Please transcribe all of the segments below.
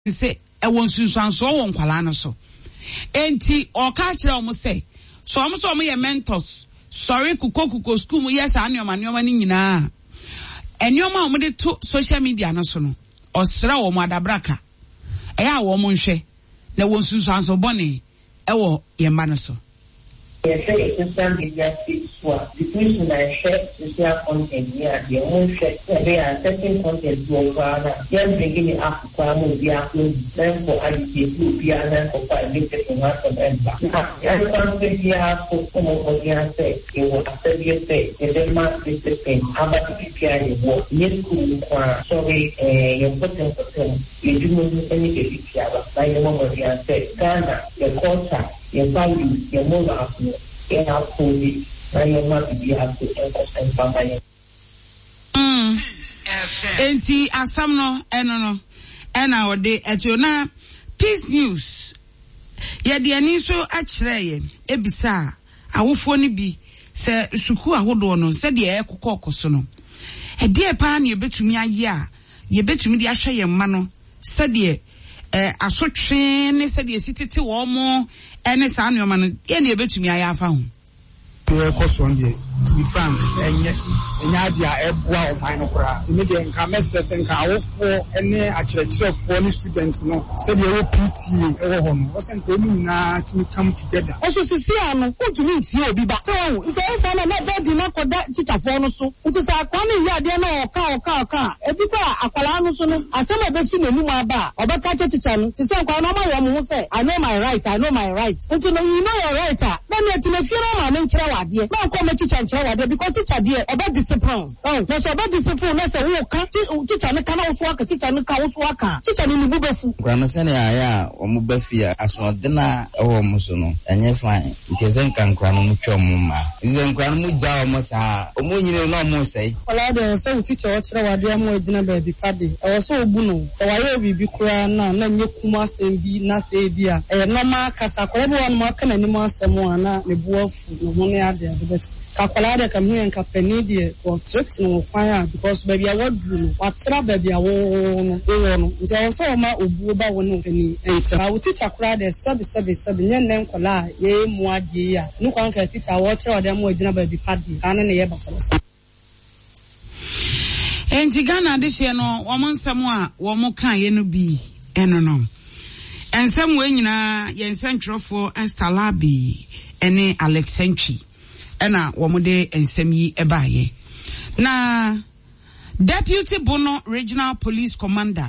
say e won sunsan so won kwala no so enti o ka kire o mo say so o mo ye mentors sorry kuko school mu yes anyoma ni nyina enyoma o mo de to social media no so no osra wo mo adabraka eya wo mo nhwe na won sunsan so bone e wo ye ma no so. Yes, social media speaks for the person that share social content here. They won't share. They are certain content to over. They are bringing it up for more. They are them for educate you. They are them for educate you. Not for them. Every content here for some of them say it was after you say they must be the same. How about the PPI work? Yes, sorry, you put them for them. You do not any PPI. But the moment they say Ghana, the culture. Your value, your moral, your holy, and your mother be able to family. Enti asamno enono ena ode etona Peace News ye de ani so akire ye ebisa awofo ni bi se suku ahodo no se de ekokokoso no e de pa na ye betumi aye a ye betumi de ahwe ye mma no se de asotwe ne se de sitete wo mo ene sa anyoma no ye na ebetumi aya afa ho te koson ye to be frank enya dia eboa o man no kra ti me de nka mesrese nka awofo ene akyerɛkyerɛfo ne students no se de wo PTA ewo ho no wosen ko mu na ti come together also sisi ano utumi tie obi ba so nso esa na body na koda chichafo no so nso sa kwa ne ya de na oka ebi kwa akwala no so no asema be fi nenu ma ba obeka chicha no ti se kwa na ma yo mu se I know my right nso no you know your right na me ti me fi na ma ne nkyerɛ wade na ko me chicha nkyerɛ wade because chicha de oba discipline na so oba discipline na se wo ka chicha ne kana wo so aka chicha ne ka wo so aka chicha ne bu befu kwa no se ne aya o mu bafia asodena ewo mu so no enye fine nteze nkankwa no mu twom ma ize nkwa no mu gya o mu sa o mu nyine no mu sei ola de se wo chicha wo kyerɛ wade am agina ba bi pade e so obu no se wa ye bibi kura na nye kuma asem bi na se bi a e no ma kasa kwa bi won ma kana ni mu asem ana ne bu afu no mu ne ade but kakwala de kam here nka pani de o threat no kwan because baby a wadru no watra baby a wo no e no nti o so ma obu ba wo no pani entra wo teacher kura de sabi nye nen kwala ye mu ade ya no kwan ka teacher wo kyerɛ de mo agina baby padi kana ne ye basalasa enti Ghana de hye no wo nsɛm a wo mo kan ye no bi eno no ensɛm we nyina ye nsɛntwerɛfo Estalabi ene Alexentry ena wo mo de ensɛm yi ebaaye na Deputy Bono Regional Police Commander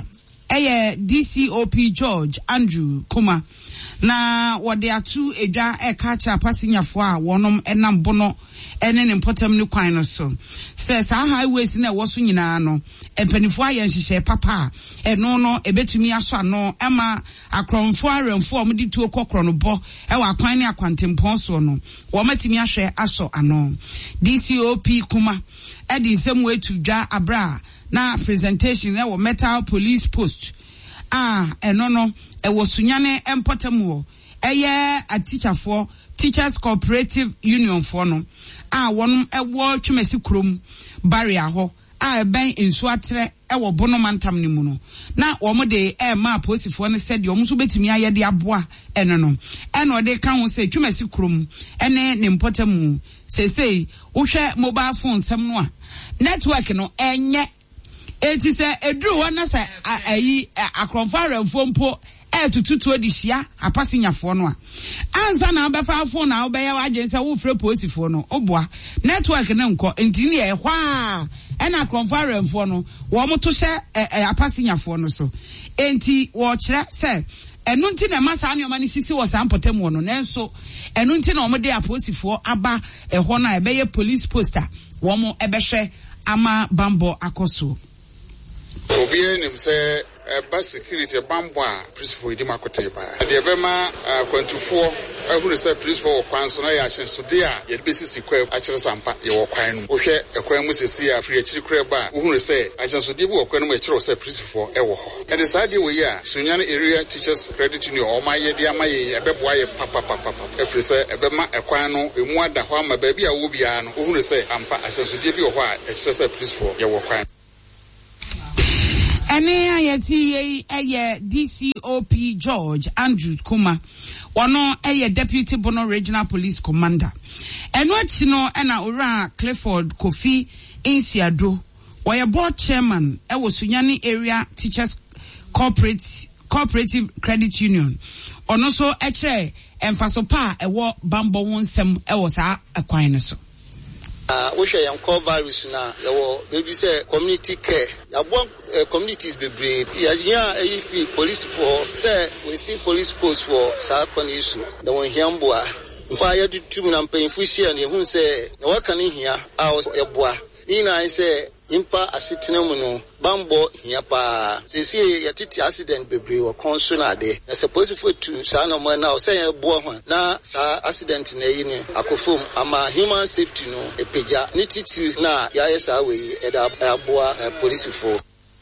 DCOP George Andrew Kuma na wode atu edwa ekacha passenyafo a wonom enam bono ene ne potam ne kwan no so se sa highways na wo so nyina no empanifo aye nhihye papa eno no ebetumi aso ano ema akronfo aremfo omdi tuo kokro no bo e wa kwan ne akwantempon so no wo matimi ahwe aso ano DCOP Kuma edi nsem wetu dwa abra na presentation e wo Metal Police Post eno no e wo sunyane empotamu eye a teacher for Teachers Cooperative Union for no wonum e wo twemasi krom barrier ho ben nsu atre e wo bono mantam ne mu no na wo mo de ma posifo ne said yo so betimi ayede aboa eno no eno de kan ho se twemasi krom ene ne empotamu sesei wo hwe mobile phone sam no a network no enye eti se edru wana se ayi akronfa remfo mpo tututu di hia apasinyafo no a anza na abefa phone na obeya wagense wo frɛ posifo no oboa network ne nko enti ne hwa ena akronfa remfo no wo mo to hye apasinyafo no so enti wo kyerɛ se enu nti na masa ne omani sisi wo sampotem wo no nenso enu nti na omode aposifo aba ɛhɔ na ebeye police poster wo mo ebehwɛ ama bambo akoso Obie nim say bus security bambo a principal idi makote ba. De bema kwantufo ahuru say principal kwan so na ya hyenso de a ye besisi kwa akere sampa ye wo kwan no. Wo hwe ekwan mu sisi a free akiri kra ba uhuru say ahyenso de bi wo kwan no akere say principal e wo ho. E de sade wo yi a Sunyane Area Teachers Credit Union o ma ye de ama ye ebeboa ye papa. E free say ebema ekwan no emu ada ho ama ba bi a wo bia no uhuru say ampa ahyenso de bi wo ho a akere say principal ye wo kwan. Ene ayeti eye DCOP George Andrew Kuma. Wano eye Deputy Bono Regional Police Commander. Eno chino ena ora Clifford Kofi Insiado. Waya board chairman ewo Sunyani Area Teachers Cooperative Credit Union. Ono so eche emfaso pa ewo bambo wonsem ewo saa akwan so. We share young call virus na yawo baby say community care. Yabo communities be brave. Yeah, if police for say we see police post for saa kwan issue. The one hiamboa. Mfa ya tutu na mpanyinfo share ne hu say na waka ne hia a eboa. Ni na say impa asitena mu no bambo hia pa sesi ya titi accident bebre wo konso na de na suppose for to sa no mo na o say eboa ho na sa accident na yi ne akofom ama human safety no epeja ni titi na ya yesa we eda aboa police for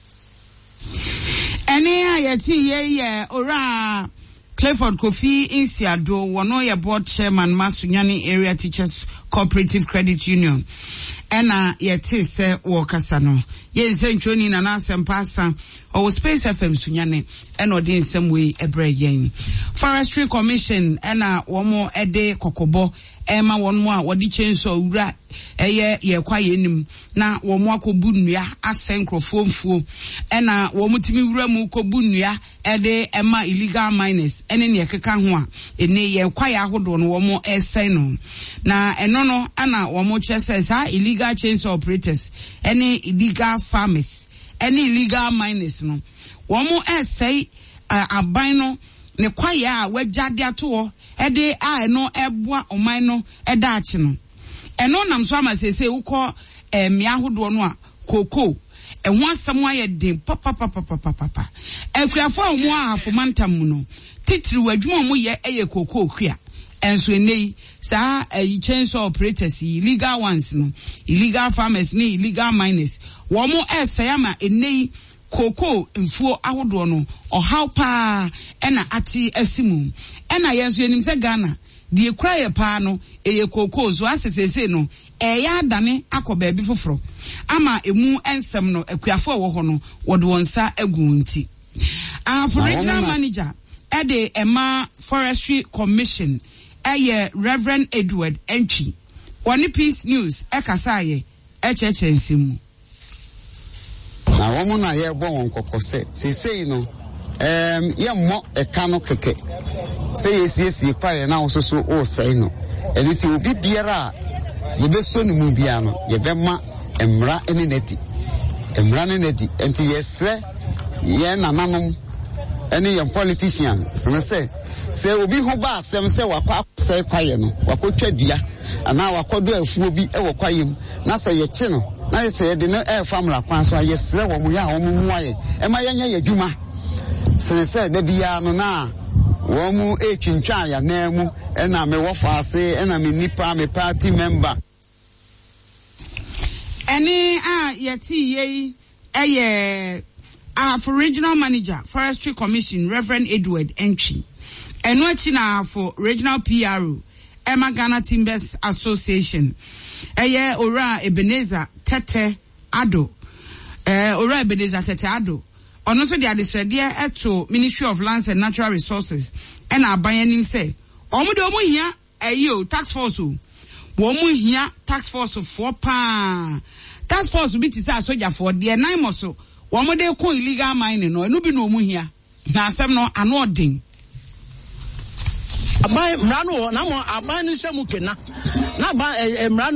ene ayati ye ora Clifford Kofi Insiado wono ye board chairman Masunyani Area Teachers Cooperative Credit Union. Ena yete se wo kasa no. Ye nsentwoni na na asempasa o Space FM Sunyane ena odi nsem we ebre yen. Forestry Commission ena womo ede kokobo ema wonmo a wodi chenso owura eye ye kwaye nim na womo akobu nnua asenkrofomfuo ena womo timi wura mu kobu nnua ede ema illegal miners ene ne keka ho a ene ye kwaye ahodo no womo esen no na eno no ana womo chese sa illegal chainsaw operators ene illegal farmers ene illegal miners no womo esei aban no ne kwaye a wajade ato ede a eno eboa oman no eda achi no eno nam so ama sese ukọ mia hodo no a koko ehwo asem aye den papa efiafo omo a afomantam mu no titiri wadwuma omo ye eye koko okua enso enei saa chainsaw operators illegal ones no illegal farmers ni illegal miners womo esayama enei koko mfuo ahodo no ohaw pa ena ati asimu ena yenso enim se Ghana die kraye pa no eye koko so asesese no eya adane akoba bi foforo ama emu ensem no akuafo wo ho no wode wonsa agunti for regional manager ede Emma Forestry Commission Reverend Edward Entry One Piece News ekasaye echechensimu na womo na ye bo won kokose sesei no ye mo eka no keke say yes pa ye na ososo o sai no eliti obi biara ye be so no mu bia no ye be ma emra ene neti enti yesre ye nananom ene ye politician se obi ho ba asem se wakwa sai kwaye no wakotwa dua ana wakodo afuo bi e wo kwaye mu na se ye chi no na say de no family kwan so yesre wo mu ya wo mu aye e ma yenya yadwuma se de bia no na wo mu etwintwa ya na mu e na me wo faase e na me nipa me party member eni yeti ye for regional manager Forestry Commission Reverend Edward Entry eno achi na for regional PRO Emma Ghana Timbers Association ora Ebenezer Tete Ado ora Ebenezer Tete Ado ono so dia desrede eto Ministry of Lands and Natural Resources and abanyanim say omo de omo hia tax force o omo hia tax force for pa tax force bi ti say soja for de nine mo so omo de ko illegal mining no enu bi no omo hia na asem no ano odin abai mrano na mo abai ni semu kena na ba mrano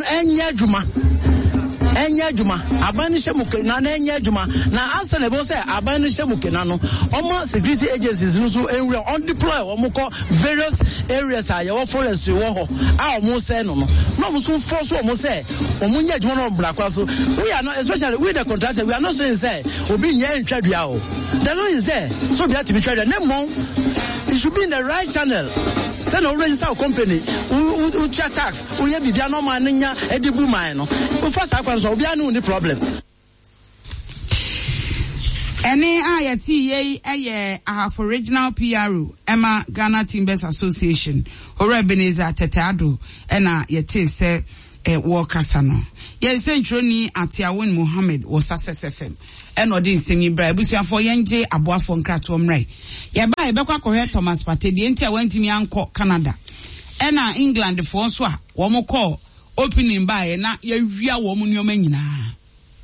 enya adwuma aban ni semu kena na enya adwuma na asa na bo say aban ni semu kena no omo security agencies nso enwe on deploy omo ko various areas a your forest wo ho a omo say no omo so force omo say omo nya adwuma no bra kwa so we are not, especially with the contractor, we are not saying say obi nya ntwa dua o the law is there so be at be try na mo it should be in the right channel. Send a register company who tax who ye bibia no man nya edibu man no we first akwan so bia no problem any ayati ye for regional PRO Emma Ghana Timbers Association or Ebenezer Tete Ado ena yete se wo kasa no ye se ntroni Atiawon Mohammed was Success FM ɛna ɔde nsɛm yi bra ebusuafo yɛngye aboafo nkrato mmrai yɛba yɛbɛkɔ akɔhwɛ Thomas Partey deɛ nti a wantimi ankɔ Canada ɛna England fo nso a wɔn kɔ opening ba yɛ na yɛwia wɔn nneɛma nyinaa